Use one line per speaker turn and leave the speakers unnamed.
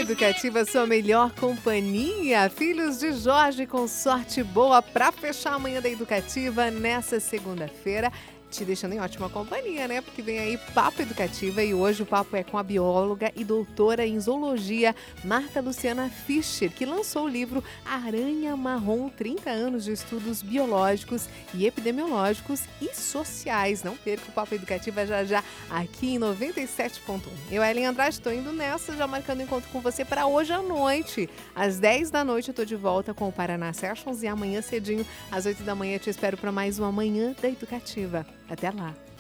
Educativa, sua melhor companhia. Filhos de Jorge com sorte boa para fechar a manhã da Educativa nessa segunda-feira. Te deixando em ótima companhia, né? Porque vem aí Papo Educativa e hoje o papo é com a bióloga e doutora em zoologia Marta Luciana Fischer, que lançou o livro Aranha Marrom, 30 anos de estudos biológicos e epidemiológicos e sociais. Não perca o Papo Educativa já aqui em 97.1. Eu, Ellen Andrade, estou indo nessa, já marcando encontro com você para hoje à noite. Às 10 da noite eu estou de volta com o Paraná Sessions e amanhã cedinho, às 8 da manhã, te espero para mais uma Manhã da Educativa. Até lá!